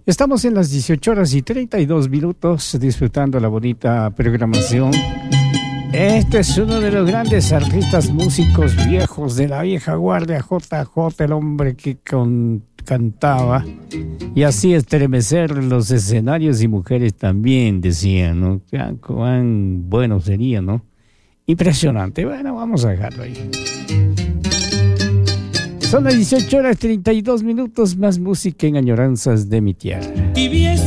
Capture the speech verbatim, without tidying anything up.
Estamos en las dieciocho horas y treinta y dos minutos disfrutando la bonita programación. Este es uno de los grandes artistas músicos viejos de la vieja guardia, J J, el hombre que con, cantaba y hacía estremecer los escenarios y mujeres también, decían, ¿no? Cuán, cuán bueno sería, ¿no? Impresionante. Bueno, vamos a dejarlo ahí. Son las dieciocho horas treinta y dos minutos, más música en Añoranzas de mi Tierra.